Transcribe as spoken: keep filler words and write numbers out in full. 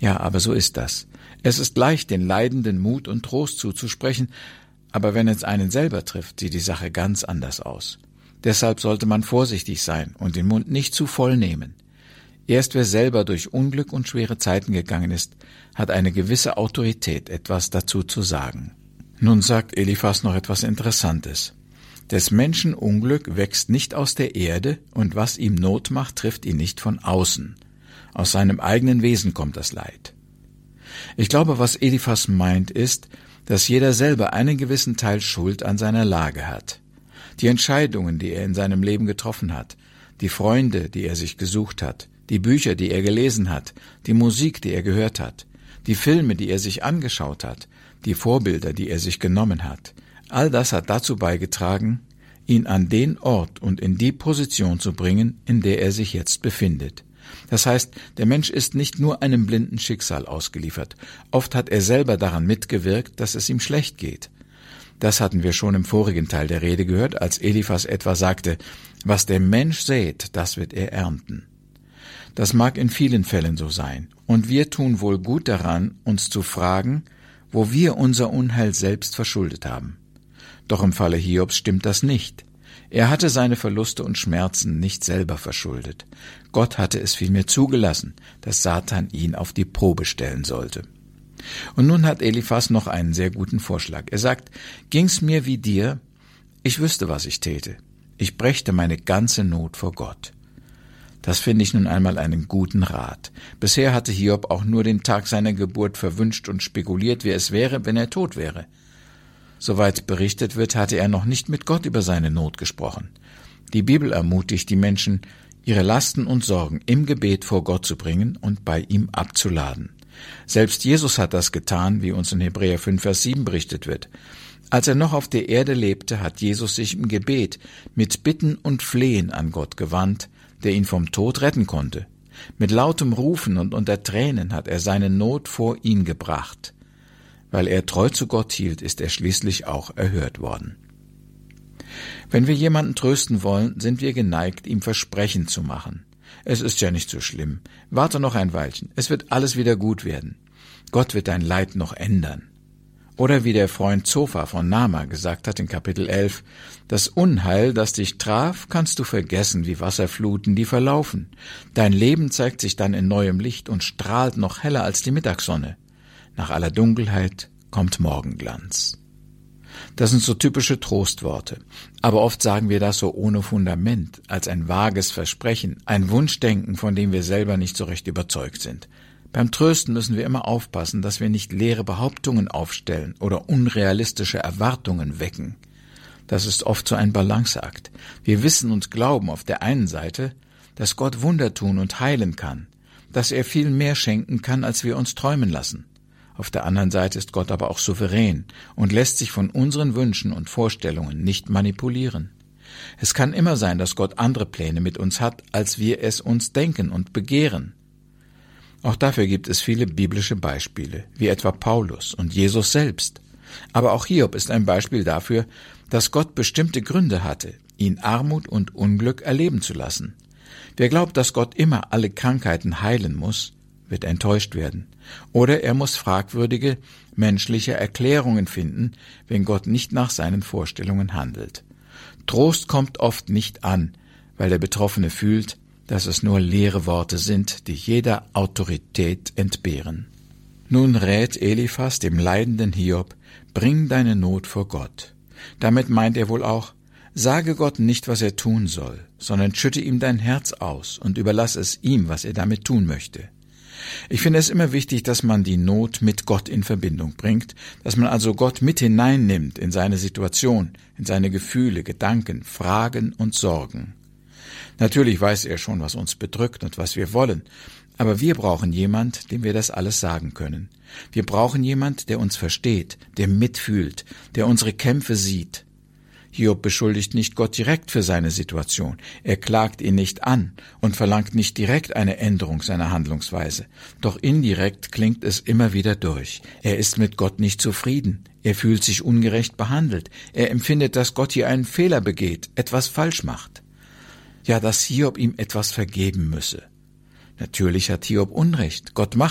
Ja, aber so ist das. Es ist leicht, den Leidenden Mut und Trost zuzusprechen, aber wenn es einen selber trifft, sieht die Sache ganz anders aus. Deshalb sollte man vorsichtig sein und den Mund nicht zu voll nehmen. Erst wer selber durch Unglück und schwere Zeiten gegangen ist, hat eine gewisse Autorität, etwas dazu zu sagen. Nun sagt Eliphas noch etwas Interessantes. Des Menschen Unglück wächst nicht aus der Erde, und was ihm Not macht, trifft ihn nicht von außen. Aus seinem eigenen Wesen kommt das Leid. Ich glaube, was Eliphas meint, ist, dass jeder selber einen gewissen Teil Schuld an seiner Lage hat. Die Entscheidungen, die er in seinem Leben getroffen hat, die Freunde, die er sich gesucht hat, die Bücher, die er gelesen hat, die Musik, die er gehört hat, die Filme, die er sich angeschaut hat, die Vorbilder, die er sich genommen hat, all das hat dazu beigetragen, ihn an den Ort und in die Position zu bringen, in der er sich jetzt befindet. Das heißt, der Mensch ist nicht nur einem blinden Schicksal ausgeliefert. Oft hat er selber daran mitgewirkt, dass es ihm schlecht geht. Das hatten wir schon im vorigen Teil der Rede gehört, als Eliphas etwa sagte, was der Mensch sät, das wird er ernten. Das mag in vielen Fällen so sein, und wir tun wohl gut daran, uns zu fragen, wo wir unser Unheil selbst verschuldet haben. Doch im Falle Hiobs stimmt das nicht. Er hatte seine Verluste und Schmerzen nicht selber verschuldet. Gott hatte es vielmehr zugelassen, dass Satan ihn auf die Probe stellen sollte. Und nun hat Eliphas noch einen sehr guten Vorschlag. Er sagt, ging's mir wie dir, ich wüsste, was ich täte. Ich brächte meine ganze Not vor Gott. Das finde ich nun einmal einen guten Rat. Bisher hatte Hiob auch nur den Tag seiner Geburt verwünscht und spekuliert, wie es wäre, wenn er tot wäre. Soweit berichtet wird, hatte er noch nicht mit Gott über seine Not gesprochen. Die Bibel ermutigt die Menschen, ihre Lasten und Sorgen im Gebet vor Gott zu bringen und bei ihm abzuladen. Selbst Jesus hat das getan, wie uns in Hebräer fünf, Vers sieben berichtet wird. Als er noch auf der Erde lebte, hat Jesus sich im Gebet mit Bitten und Flehen an Gott gewandt, der ihn vom Tod retten konnte. Mit lautem Rufen und unter Tränen hat er seine Not vor ihn gebracht. Weil er treu zu Gott hielt, ist er schließlich auch erhört worden. Wenn wir jemanden trösten wollen, sind wir geneigt, ihm Versprechen zu machen. Es ist ja nicht so schlimm. Warte noch ein Weilchen. Es wird alles wieder gut werden. Gott wird dein Leid noch ändern. Oder wie der Freund Zophar von Nama gesagt hat in Kapitel elf, das Unheil, das dich traf, kannst du vergessen wie Wasserfluten, die verlaufen. Dein Leben zeigt sich dann in neuem Licht und strahlt noch heller als die Mittagssonne. Nach aller Dunkelheit kommt Morgenglanz. Das sind so typische Trostworte. Aber oft sagen wir das so ohne Fundament, als ein vages Versprechen, ein Wunschdenken, von dem wir selber nicht so recht überzeugt sind. Beim Trösten müssen wir immer aufpassen, dass wir nicht leere Behauptungen aufstellen oder unrealistische Erwartungen wecken. Das ist oft so ein Balanceakt. Wir wissen und glauben auf der einen Seite, dass Gott Wunder tun und heilen kann, dass er viel mehr schenken kann, als wir uns träumen lassen. Auf der anderen Seite ist Gott aber auch souverän und lässt sich von unseren Wünschen und Vorstellungen nicht manipulieren. Es kann immer sein, dass Gott andere Pläne mit uns hat, als wir es uns denken und begehren. Auch dafür gibt es viele biblische Beispiele, wie etwa Paulus und Jesus selbst. Aber auch Hiob ist ein Beispiel dafür, dass Gott bestimmte Gründe hatte, ihn Armut und Unglück erleben zu lassen. Wer glaubt, dass Gott immer alle Krankheiten heilen muss, wird enttäuscht werden. Oder er muss fragwürdige menschliche Erklärungen finden, wenn Gott nicht nach seinen Vorstellungen handelt. Trost kommt oft nicht an, weil der Betroffene fühlt, dass es nur leere Worte sind, die jeder Autorität entbehren. Nun rät Eliphas dem leidenden Hiob, bring deine Not vor Gott. Damit meint er wohl auch, sage Gott nicht, was er tun soll, sondern schütte ihm dein Herz aus und überlass es ihm, was er damit tun möchte. Ich finde es immer wichtig, dass man die Not mit Gott in Verbindung bringt, dass man also Gott mit hineinnimmt in seine Situation, in seine Gefühle, Gedanken, Fragen und Sorgen. Natürlich weiß er schon, was uns bedrückt und was wir wollen, aber wir brauchen jemand, dem wir das alles sagen können. Wir brauchen jemand, der uns versteht, der mitfühlt, der unsere Kämpfe sieht. Hiob beschuldigt nicht Gott direkt für seine Situation. Er klagt ihn nicht an und verlangt nicht direkt eine Änderung seiner Handlungsweise. Doch indirekt klingt es immer wieder durch. Er ist mit Gott nicht zufrieden. Er fühlt sich ungerecht behandelt. Er empfindet, dass Gott hier einen Fehler begeht, etwas falsch macht. Ja, dass Hiob ihm etwas vergeben müsse. Natürlich hat Hiob Unrecht. Gott macht